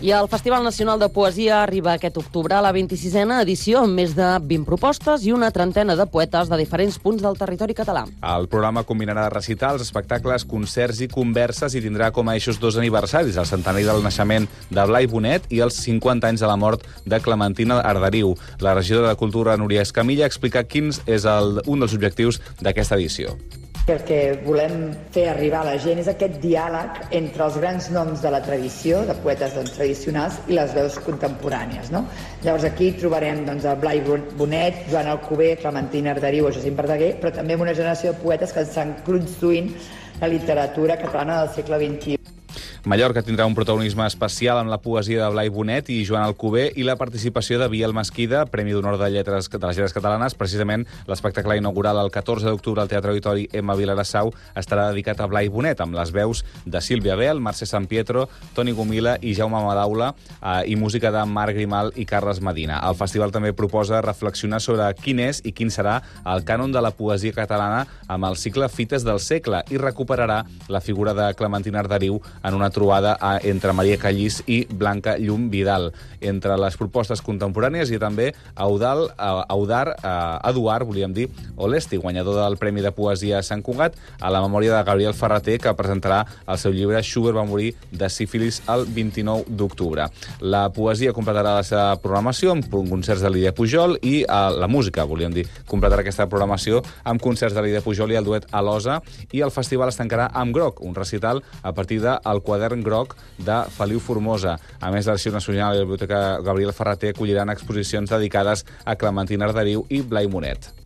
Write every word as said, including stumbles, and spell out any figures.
I el Festival Nacional de Poesia arriba aquest octubre a la vint-i-sisena edició amb més de vint propostes i una trentena de poetes de diferents punts del territori català. El programa combinarà recitals, espectacles, concerts i converses i tindrà com a eixos dos aniversaris, el centenari del naixement de Blai Bonet i els cinquanta anys de la mort de Clementina Arderiu. La regidora de Cultura, Núria Escamilla, explica quins és el, un dels objectius d'aquesta edició. El que volem fer arribar a la gent és aquest diàleg entre els grans noms de la tradició, de poetes doncs, tradicionals, i les veus contemporànies. No? Llavors aquí trobarem doncs, el Blai Bonet, Joan Alcover, Clementina Arderiu o Jacint Verdaguer, però també amb una generació de poetes que estan construint la literatura catalana del segle vint-i-u. Mallorca tindrà un protagonisme especial amb la poesia de Blai Bonet i Joan Alcover i la participació de Biel Mesquida, Premi d'Honor de Lletres de les Lletres Catalanes. Precisament l'espectacle inaugural el catorze d'octubre al Teatre Auditori Emma Vilarassau estarà dedicat a Blai Bonet, amb les veus de Sílvia Bel, Mercè San Pietro, Toni Gomila i Jaume Madaula eh, i música de Marc Grimal i Carles Medina. El festival també proposa reflexionar sobre quin és i quin serà el cànon de la poesia catalana amb el cicle Fites del segle i recuperarà la figura de Clementina Arderiu en una trobada entre Maria Callís i Blanca Llum Vidal. Entre les propostes contemporànies hi ha també Eudal, Eudar, Eduard, volíem dir, Olesti, guanyador del Premi de Poesia Sant Cugat, a la memòria de Gabriel Ferrater, que presentarà el seu llibre Schubert va morir de sífilis el vint-i-nou d'octubre. La poesia completarà la seva programació amb concerts de Lídia Pujol i a la música, volíem dir, completarà aquesta programació amb concerts de Lídia Pujol i el duet Alosa, i el festival es tancarà amb Groc, un recital a partir del quadern Groc de Feliu Formosa. A més, l'Arxiu Nacional i la Biblioteca Gabriel Ferrater acolliran exposicions dedicades a Clementina Arderiu i Blai Bonet.